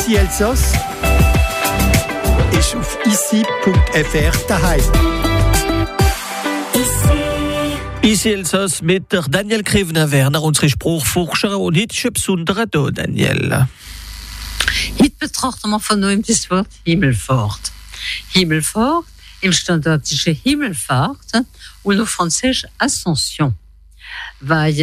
ici Elsass ist auf ici.fr daheim. Ici Elsass mit der Daniel Krevner-Werner, unsere Spruchforscher, und heute ist ein besonderer Tag, Daniel. Heute betrachten wir von neuem das Wort Himmelfahrt. Himmelfahrt im standardischen Himmelfahrt und auf Französisch Ascension. Weil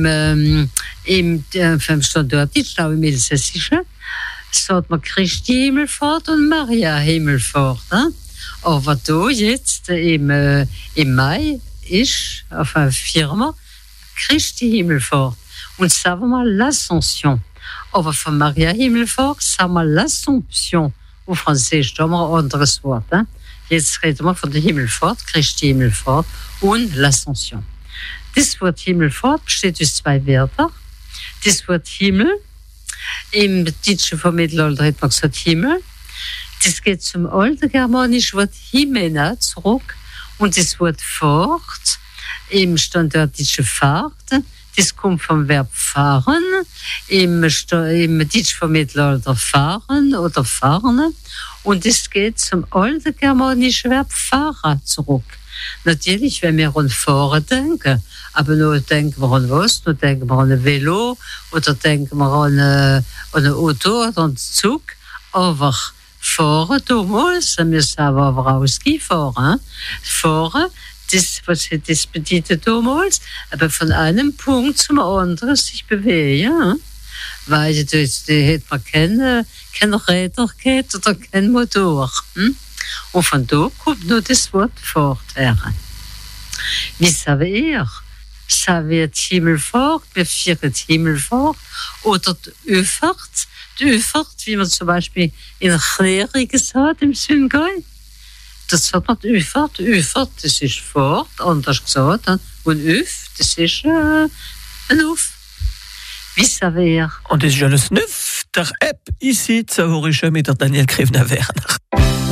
im Standarddeutsch, auch im Elsässischen, sagt man Christi Himmelfahrt und Maria Himmelfahrt. Aber da jetzt im Mai ist auf einer Firma Christi Himmelfahrt und sagen wir l'Ascension. Aber von Maria Himmelfahrt sagen wir l'Assomption auf Französisch. Da haben wir ein anderes Wort. Jetzt reden wir von der Himmelfahrt, Christi Himmelfahrt und l'Ascension. Das Wort Himmelfahrt besteht aus zwei Wörtern. Das Wort Himmel, im Deutschen vom Mittelalter hat man gesagt Himmel. Das geht zum alten germanischen Wort Himena zurück. Und das Wort Fahrt, im standardischen Fahrt, das kommt vom Verb fahren, im Deutsch vom Mittelalter fahren oder fahren. Und das geht zum alten germanischen Verb Fahrer zurück. Natürlich, wenn wir an Fahren denken, aber nur denken wir an was? Nur denken wir an ein Velo oder denken wir an ein Auto oder einen Zug. Aber fahren damals, wir sagen aber auch Ski fahren. Fahren, was das bedeutet damals, aber von einem Punkt zum anderen sich bewegen. Weil da hat man kein Räder gehabt oder kein Motor. Und von da kommt nur das Wort Fahrt her. Wie sagen wir? Sagen wir die Himmelfahrt, wir feiern die Himmelfahrt oder die Öfahrt. Die Öfahrt, wie man zum Beispiel in Klering gesagt im Süngau. Das sagt man die Öfahrt. Die Öfahrt, das ist Fahrt, anders gesagt. Und Öf, das ist ein Uf. Wie sagen wir? Und das ist alles neuf, der App ici, zu hören mit der Daniel Krevner-Werner.